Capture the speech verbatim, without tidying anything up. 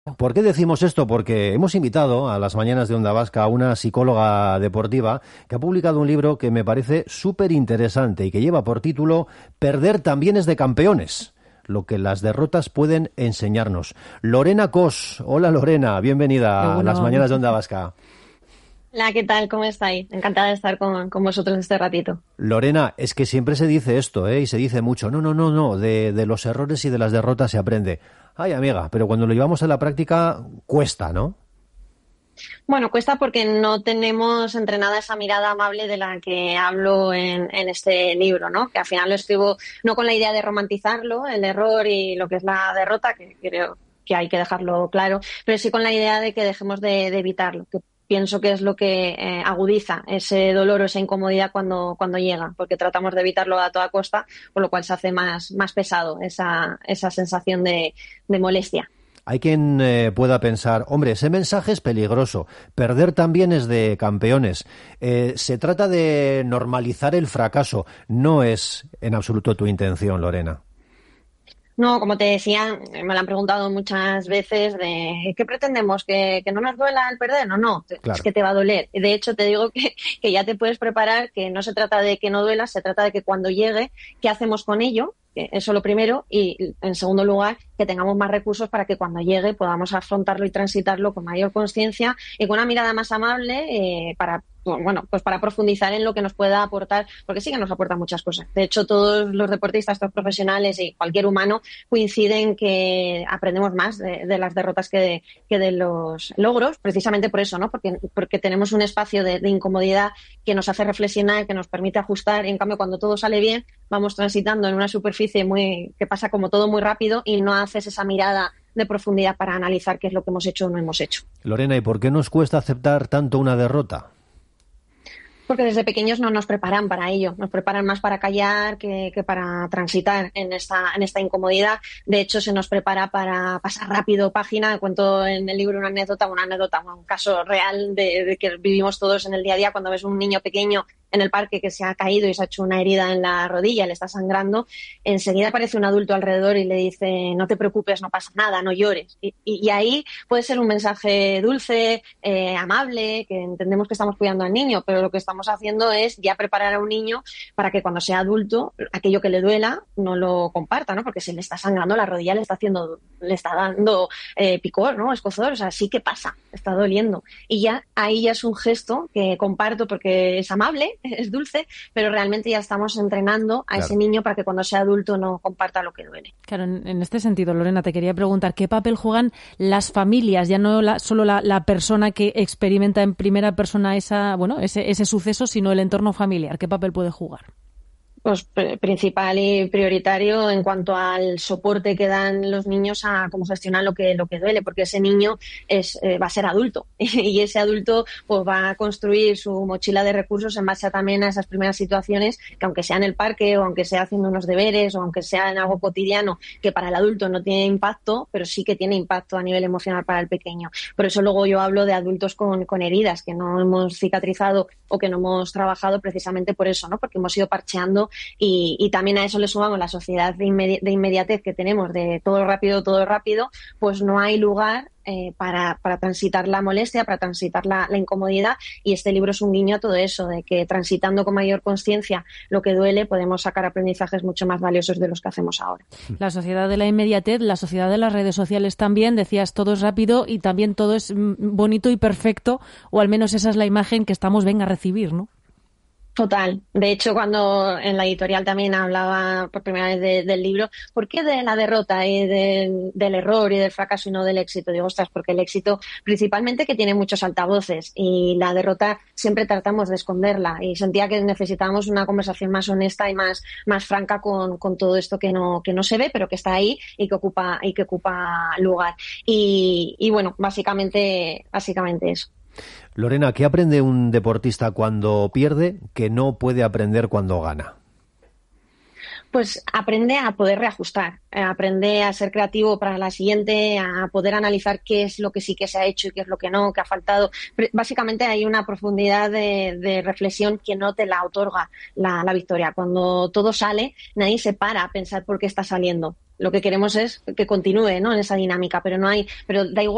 ¿Por qué decimos esto? Porque hemos invitado a las mañanas de Onda Vasca a una psicóloga deportiva que ha publicado un libro que me parece súper interesante y que lleva por título Perder también es de campeones, lo que las derrotas pueden enseñarnos. Lorena Cos. Hola Lorena, bienvenida bueno. a las mañanas de Onda Vasca. Hola, ¿qué tal? ¿Cómo estáis? Encantada de estar con, con vosotros este ratito. Lorena, es que siempre se dice esto, ¿eh? Y se dice mucho, no, no, no, no, de, de los errores y de las derrotas se aprende. Ay, amiga, pero cuando lo llevamos a la práctica cuesta, ¿no? Bueno, cuesta porque no tenemos entrenada esa mirada amable de la que hablo en, en este libro, ¿no? Que al final lo escribo no con la idea de romantizarlo, el error y lo que es la derrota, que creo que hay que dejarlo claro, pero sí con la idea de que dejemos de, de evitarlo, que pienso que es lo que eh, agudiza ese dolor o esa incomodidad cuando, cuando llega, porque tratamos de evitarlo a toda costa, por lo cual se hace más, más pesado esa, esa sensación de, de molestia. Hay quien eh, pueda pensar, hombre, ese mensaje es peligroso, perder también es de campeones. Eh, se trata de normalizar el fracaso, no es en absoluto tu intención, Lorena. No, como te decía, me lo han preguntado muchas veces de ¿qué pretendemos? ¿Que, que no nos duela el perder? No, no, claro. Es que te va a doler. De hecho, te digo que, que ya te puedes preparar, que no se trata de que no duela, se trata de que cuando llegue, ¿qué hacemos con ello? Eso lo primero, y en segundo lugar, que tengamos más recursos para que cuando llegue podamos afrontarlo y transitarlo con mayor conciencia y con una mirada más amable eh, para, bueno, pues para profundizar en lo que nos pueda aportar, porque sí que nos aporta muchas cosas. De hecho, todos los deportistas, todos profesionales y cualquier humano coinciden que aprendemos más de, de las derrotas que de, que de los logros, precisamente por eso, ¿no? Porque, porque tenemos un espacio de, de incomodidad que nos hace reflexionar, que nos permite ajustar, y en cambio cuando todo sale bien, vamos transitando en una superficie muy que pasa como todo muy rápido y no haces esa mirada de profundidad para analizar qué es lo que hemos hecho o no hemos hecho. Lorena, ¿y por qué nos cuesta aceptar tanto una derrota? Porque desde pequeños no nos preparan para ello, nos preparan más para callar que, que para transitar en esta, en esta incomodidad. De hecho, se nos prepara para pasar rápido página. Cuento en el libro una anécdota, una anécdota, un caso real de, de que vivimos todos en el día a día cuando ves un niño pequeño en el parque que se ha caído y se ha hecho una herida en la rodilla, le está sangrando, enseguida aparece un adulto alrededor y le dice no te preocupes, no pasa nada, no llores. Y, y, y ahí puede ser un mensaje dulce, eh, amable, que entendemos que estamos cuidando al niño, pero lo que estamos haciendo es ya preparar a un niño para que cuando sea adulto, aquello que le duela no lo comparta, ¿no? Porque si le está sangrando la rodilla, le está haciendo, le está dando eh, picor, ¿no? Escozor, o sea, sí que pasa, está doliendo. Y ya ahí ya es un gesto que comparto porque es amable, es dulce, pero realmente ya estamos entrenando a claro. ese niño para que cuando sea adulto no comparta lo que duele. Claro, en, en este sentido, Lorena, te quería preguntar, ¿qué papel juegan las familias, ya no la, solo la, la persona que experimenta en primera persona esa, bueno, ese, ese suceso, sino el entorno familiar? ¿Qué papel puede jugar? Pues principal y prioritario en cuanto al soporte que dan los niños a cómo gestionar lo que lo que duele, porque ese niño es eh, va a ser adulto y ese adulto pues va a construir su mochila de recursos en base a, también a esas primeras situaciones que aunque sea en el parque o aunque sea haciendo unos deberes o aunque sea en algo cotidiano que para el adulto no tiene impacto, pero sí que tiene impacto a nivel emocional para el pequeño. Por eso luego yo hablo de adultos con, con heridas que no hemos cicatrizado o que no hemos trabajado precisamente por eso, ¿no? Porque hemos ido parcheando Y, y también a eso le sumamos la sociedad de, inmedi- de inmediatez que tenemos, de todo rápido, todo rápido, pues no hay lugar eh, para, para transitar la molestia, para transitar la, la incomodidad, y este libro es un guiño a todo eso, de que transitando con mayor conciencia lo que duele podemos sacar aprendizajes mucho más valiosos de los que hacemos ahora. La sociedad de la inmediatez, la sociedad de las redes sociales también, decías, todo es rápido y también todo es bonito y perfecto, o al menos esa es la imagen que estamos, venga, a recibir, ¿no? Total. De hecho, cuando en la editorial también hablaba por primera vez de, del libro, ¿por qué de la derrota y de, del error y del fracaso y no del éxito? Digo, ostras, porque el éxito principalmente que tiene muchos altavoces y la derrota siempre tratamos de esconderla, y sentía que necesitábamos una conversación más honesta y más, más franca con, con todo esto que no, que no se ve, pero que está ahí y que ocupa, y que ocupa lugar. Y, y bueno, básicamente, básicamente eso. Lorena, ¿qué aprende un deportista cuando pierde que no puede aprender cuando gana? Pues aprende a poder reajustar, aprende a ser creativo para la siguiente, a poder analizar qué es lo que sí que se ha hecho y qué es lo que no, qué ha faltado. Básicamente hay una profundidad de, de reflexión que no te la otorga la, la victoria. Cuando todo sale, nadie se para a pensar por qué está saliendo. Lo que queremos es que continúe, ¿no?, en esa dinámica, pero no hay, pero da igual